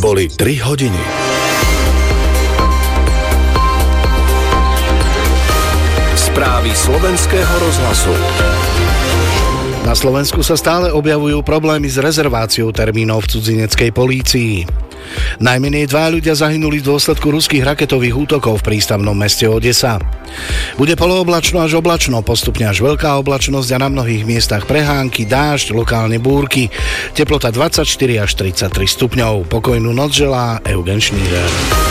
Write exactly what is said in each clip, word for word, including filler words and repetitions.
Boli tri hodiny. Správy slovenského rozhlasu. Na Slovensku sa stále objavujú problémy s rezerváciou termínov v cudzineckej polícii. Najmenej dva ľudia zahynuli v dôsledku ruských raketových útokov v prístavnom meste Odesa. Bude polooblačno až oblačno, postupne až veľká oblačnosť a na mnohých miestach prehánky, dážď, lokálne búrky. Teplota dvadsaťštyri až tridsaťtri stupňov. Pokojnú noc želá Eugen Šníder.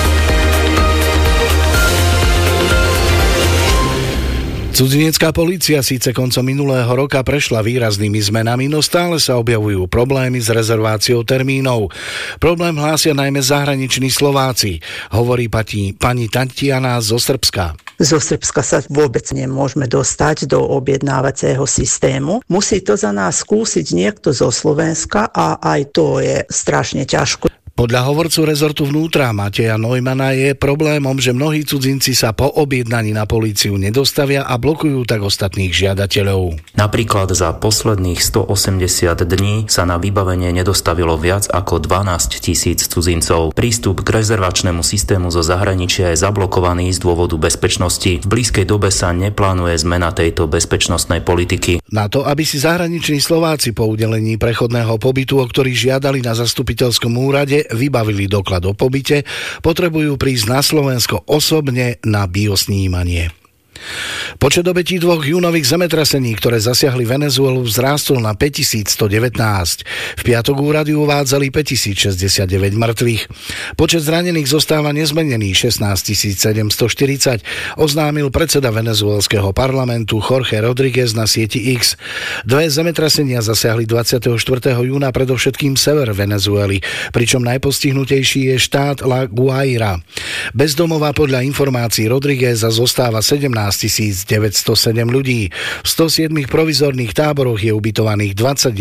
Cudzinecká polícia síce koncom minulého roka prešla výraznými zmenami, no stále sa objavujú problémy s rezerváciou termínov. Problém hlásia najmä zahraniční Slováci, hovorí pani, pani Tatiana zo Srbska. Zo Srbska sa vôbec nemôžeme dostať do objednávacieho systému. Musí to za nás skúsiť niekto zo Slovenska a aj to je strašne ťažko. Podľa hovorcu rezortu vnútra Mateja Neumana je problémom, že mnohí cudzinci sa po objednaní na políciu nedostavia a blokujú tak ostatných žiadateľov. Napríklad za posledných stoosemdesiat dní sa na vybavenie nedostavilo viac ako dvanásť tisíc cudzincov. Prístup k rezervačnému systému zo zahraničia je zablokovaný z dôvodu bezpečnosti. V blízkej dobe sa neplánuje zmena tejto bezpečnostnej politiky. Na to, aby si zahraniční Slováci po udelení prechodného pobytu, o ktorý žiadali na zastupiteľskom úrade, vybavili doklad o pobyte, potrebujú prísť na Slovensko osobne na biosnímanie. Počet obetí dvoch júnových zemetrasení, ktoré zasiahli Venezuelu, vzrástol na päťtisícsto devätnásť. V piatok úrady uvádzali päťtisícšesťdesiatdeväť mŕtvych. Počet zranených zostáva nezmenený šestnásťtisícsedemstoštyridsať, oznámil predseda venezuelského parlamentu Jorge Rodríguez na sieti X. Dve zemetrasenia zasiahli dvadsiateho štvrtého júna predovšetkým sever Venezuely, pričom najpostihnutejší je štát La Guaira. Bezdomová podľa informácií Rodrígueza zostáva sedemnásťtisícdeväťstosedem ľudí. V stosedem provizorných táboroch je ubytovaných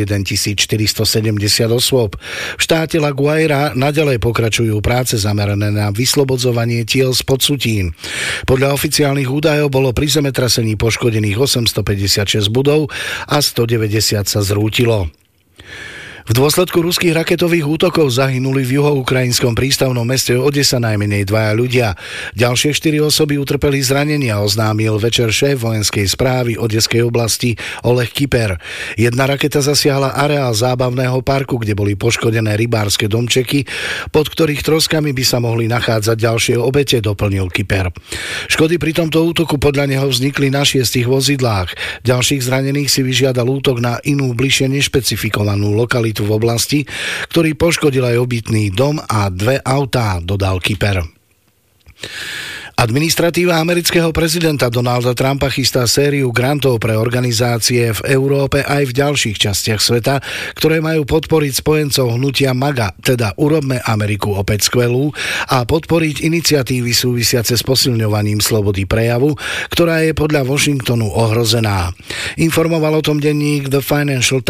dvadsaťjedentisícštyristosedemdesiat osôb. V štáte La Guaira naďalej pokračujú práce zamerané na vyslobodzovanie tiel z podsutín. Podľa oficiálnych údajov bolo pri zemetrasení poškodených osemstopäťdesiatšesť budov a stodeväťdesiat sa zrútilo. V dôsledku ruských raketových útokov zahynuli v juhoukrajinskom prístavnom meste Odesa najmenej dvaja ľudia. Ďalšie štyri osoby utrpeli zranenia, oznámil večer šéf vojenskej správy Odeskej oblasti Oleg Kyper. Jedna raketa zasiahla areál zábavného parku, kde boli poškodené rybárske domčeky, pod ktorých troskami by sa mohli nachádzať ďalšie obete, doplnil Kyper. Škody pri tomto útoku podľa neho vznikli na šiestich vozidlách. Ďalších zranených si vyžiadal útok na inú bližšie nešpecifikovanú lokalitu v oblasti, ktorý poškodil aj obytný dom a dve autá, dodal Kyper. Administratíva amerického prezidenta Donalda Trumpa chystá sériu grantov pre organizácie v Európe aj v ďalších častiach sveta, ktoré majú podporiť spojencov hnutia MAGA, teda Urobme Ameriku opäť skvelú, a podporiť iniciatívy súvisiace s posilňovaním slobody prejavu, ktorá je podľa Washingtonu ohrozená. Informoval o tom denník The Financial